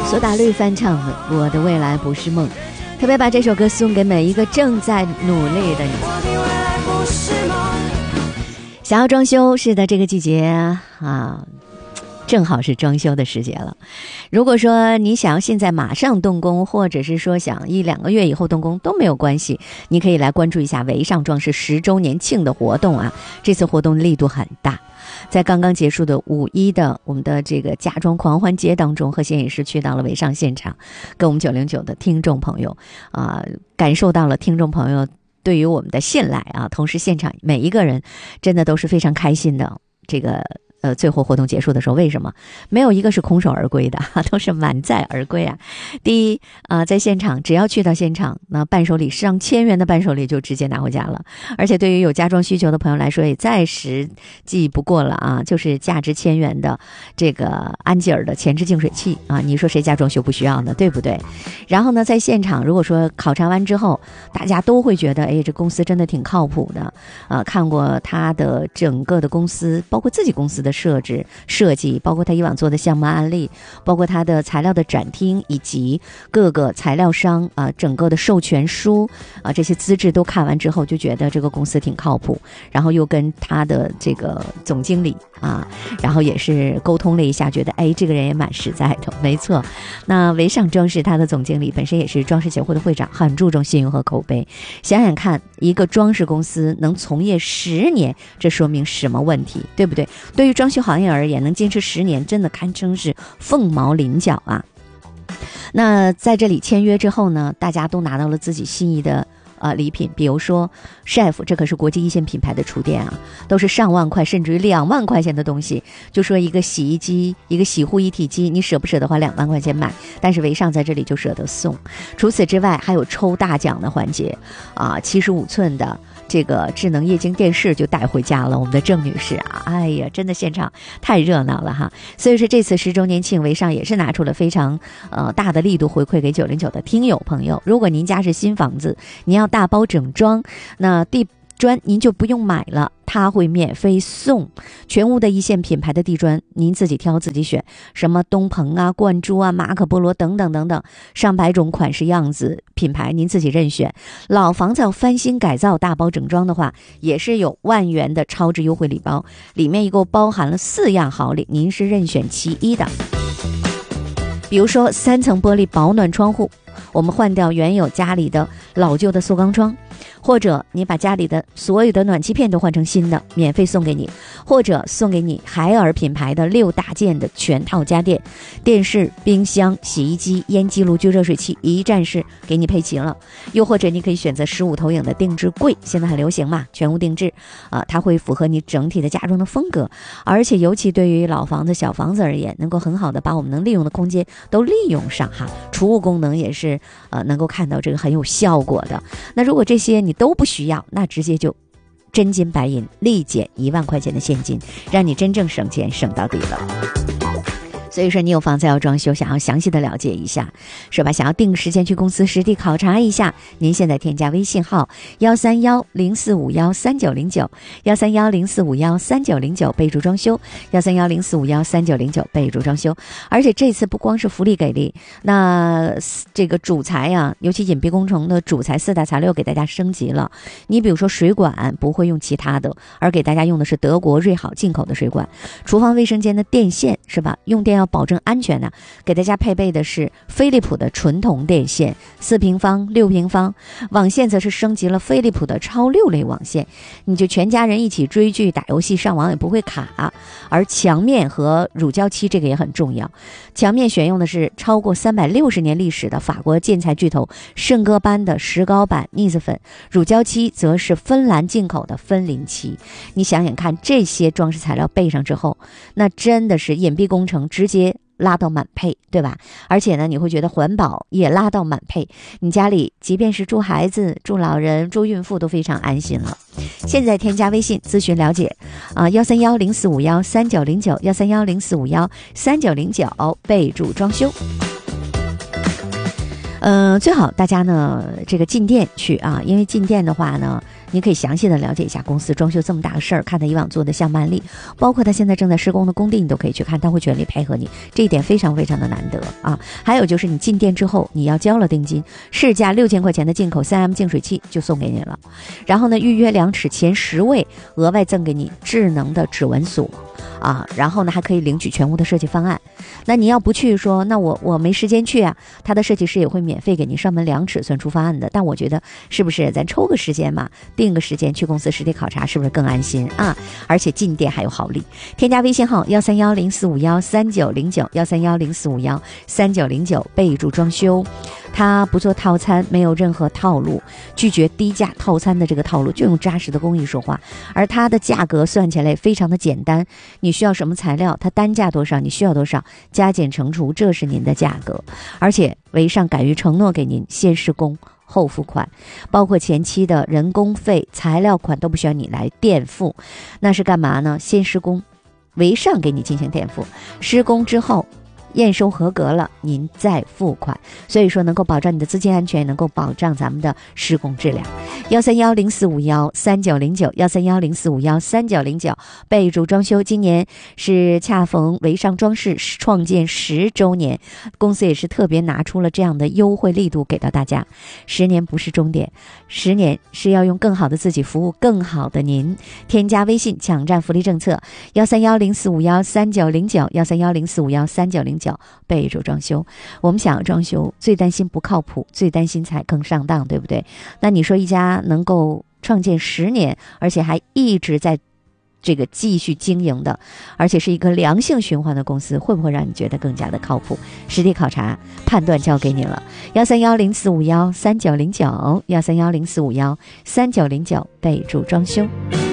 苏打绿翻唱的《我的未来不是梦》，特别把这首歌送给每一个正在努力的你。想要装修，是的，这个季节啊，正好是装修的时节了。如果说你想要现在马上动工，或者是说想1-2个月以后动工都没有关系，你可以来关注一下维尚装饰10周年庆的活动啊。这次活动力度很大，在刚刚结束的5·1的我们的这个家装狂欢节当中，贺先也是去到了维尚现场，跟我们909的听众朋友感受到了听众朋友对于我们的信赖啊，同时现场每一个人真的都是非常开心的。这个最后活动结束的时候，为什么没有一个是空手而归的，都是满载而归啊？第一在现场，只要去到现场，那伴手礼上千元的伴手礼就直接拿回家了。而且对于有家装需求的朋友来说，也再实际不过了啊，就是价值1000元的这个安吉尔的前置净水器啊，你说谁家装修不需要呢？对不对？然后呢，在现场如果说考察完之后，大家都会觉得，哎，这公司真的挺靠谱的看过他的整个的公司，包括自己公司的设计，包括他以往做的项目案例，包括他的材料的展厅，以及各个材料商整个的授权书这些资质都看完之后，就觉得这个公司挺靠谱。然后又跟他的这个总经理然后也是沟通了一下，觉得哎，这个人也蛮实在的。没错，那维尚装饰他的总经理本身也是装饰协会的会长，很注重信用和口碑。想想看，一个装饰公司能从业10年，这说明什么问题，对不对？对于装修行业而言，能坚持10年，真的堪称是凤毛麟角啊。那在这里签约之后呢，大家都拿到了自己心仪的礼品，比如说 Chef， 这可是国际一线品牌的厨店啊，都是上万块甚至于2万块钱的东西。就说一个洗衣机，一个洗护一体机，你舍不舍得花2万块钱买？但是维尚在这里就舍得送。除此之外，还有抽大奖的环节75寸的这个智能液晶电视就带回家了，我们的郑女士哎呀，真的现场太热闹了哈。所以说这次10周年庆，维尚也是拿出了非常大的力度回馈给909的听友朋友。如果您家是新房子，您要大包整装，那地砖您就不用买了，它会免费送全屋的一线品牌的地砖，您自己挑自己选，什么东鹏冠珠马可波罗等等等等，上百种款式样子品牌您自己任选。老房子要翻新改造大包整装的话，也是有10000元的超值优惠礼包，里面一共包含了4样好礼，您是任选其一的。比如说3层玻璃保暖窗户，我们换掉原有家里的老旧的塑钢窗，或者你把家里的所有的暖气片都换成新的，免费送给你，或者送给你海尔品牌的6大件的全套家电，电视、冰箱、洗衣机、烟机、炉具、热水器一站式给你配齐了。又或者你可以选择15投影的定制柜，现在很流行嘛，全屋定制它会符合你整体的家装的风格，而且尤其对于老房子小房子而言，能够很好的把我们能利用的空间都利用上哈。储物功能也是能够看到这个很有效果的。那如果这些你都不需要，那直接就真金白银立减1万块钱的现金，让你真正省钱省到底了。所以说你有房子要装修，想要详细的了解一下是吧，想要定时间去公司实地考察一下，您现在添加微信号13104513909 13104513909，备注装修13104513909，备注装修。而且这次不光是福利给力，那这个主材尤其隐蔽工程的主材4大材料给大家升级了。你比如说水管不会用其他的，而给大家用的是德国瑞好进口的水管。厨房卫生间的电线是吧，用电要保证安全给大家配备的是飞利浦的纯铜电线，4平方、6平方，网线则是升级了飞利浦的超6类网线，你就全家人一起追剧打游戏上网也不会卡。而墙面和乳胶漆这个也很重要，墙面选用的是超过360年历史的法国建材巨头圣戈班的石膏板腻子粉，乳胶漆则是芬兰进口的芬林漆。你想想看，这些装饰材料备上之后，那真的是隐蔽工程直接拉到满配，对吧？而且呢，你会觉得环保也拉到满配，你家里即便是住孩子、住老人、住孕妇都非常安心了。现在添加微信咨询了解13104513909 13104513909，备注装修。最好大家呢这个进店去因为进店的话呢， 你可以详细的了解一下公司装修这么大个事儿，看他以往做的项目案例，包括他现在正在施工的工地，你都可以去看，他会全力配合你，这一点非常非常的难得啊。还有就是你进店之后，你要交了定金，市价6000块钱的进口 3M 净水器就送给你了，然后呢，预约量尺前10位额外赠给你智能的指纹锁啊，然后呢还可以领取全屋的设计方案。那你要不去说，那我没时间去啊，他的设计师也会免费给你上门量尺算出方案的。但我觉得是不是咱抽个时间嘛，定个时间去公司实地考察，是不是更安心啊？而且进店还有好礼，添加微信号13104513909，13104513909，备注装修。他不做套餐，没有任何套路，拒绝低价套餐的这个套路，就用扎实的工艺说话。而它的价格算起来非常的简单，你需要什么材料，它单价多少，你需要多少，加减乘除，这是您的价格。而且维尚敢于承诺给您先施工后付款，包括前期的人工费、材料款都不需要你来垫付。那是干嘛呢？先施工，维尚给你进行垫付，施工之后验收合格了，您再付款，所以说能够保障你的资金安全，也能够保障咱们的施工质量。13104513909，13104513909，备注装修。今年是恰逢维尚装饰创建10周年，公司也是特别拿出了这样的优惠力度给到大家。10年不是终点，10年是要用更好的自己服务更好的您。添加微信抢占福利政策13104513909，13104513909，备注装修。我们想要装修，最担心不靠谱，最担心踩坑上当，对不对？那你说一家能够创建10年，而且还一直在这个继续经营的，而且是一个良性循环的公司，会不会让你觉得更加的靠谱？实地考察判断交给你了。13104513909，13104513909，备注装修。